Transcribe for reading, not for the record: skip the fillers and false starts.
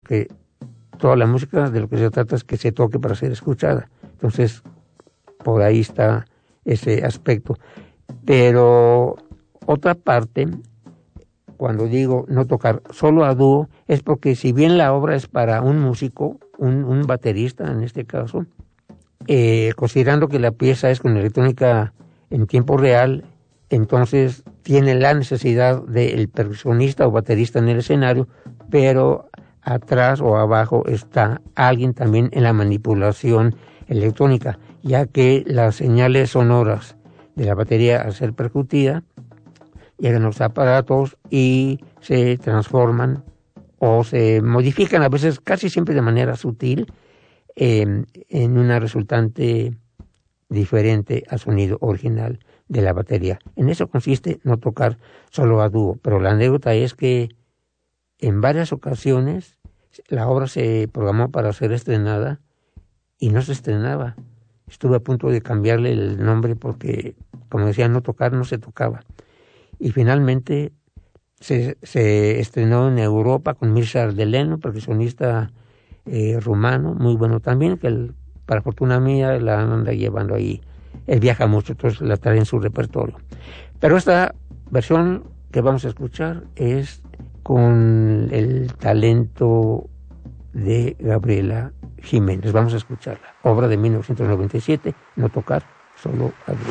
porque toda la música de lo que se trata es que se toque para ser escuchada. Entonces, por ahí está ese aspecto. Pero otra parte, cuando digo no tocar solo a dúo, es porque si bien la obra es para un músico, un baterista en este caso, considerando que la pieza es con electrónica en tiempo real, entonces tiene la necesidad del percusionista o baterista en el escenario, pero atrás o abajo está alguien también en la manipulación electrónica, ya que las señales sonoras de la batería, al ser percutida, llegan a los aparatos y se transforman o se modifican, a veces casi siempre de manera sutil, en una resultante diferente al sonido original de la batería. En eso consiste no tocar solo a dúo, pero la anécdota es que en varias ocasiones la obra se programó para ser estrenada y no se estrenaba. Estuve a punto de cambiarle el nombre porque, como decía, no tocar, no se tocaba. Y finalmente se estrenó en Europa con Mircea Ardelenu, percusionista rumano, muy bueno también, que para fortuna mía la anda llevando ahí. Él viaja mucho, entonces la trae en su repertorio. Pero esta versión que vamos a escuchar es con el talento de Gabriela Jiménez. Vamos a escucharla. Obra de 1997, no tocar, solo a dúo.